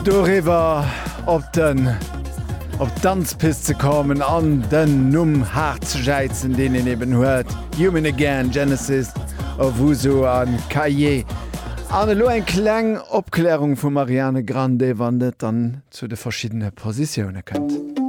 Doriwer op Tanzpiste kommen an den Numm hart zu scheizen, den en eben huet. Human Again, Genesis, Owusu an Kaye. An lo en Klang Opklärung vu Marianne Grande wandet dann zu de verschiedene Positionen kënnt.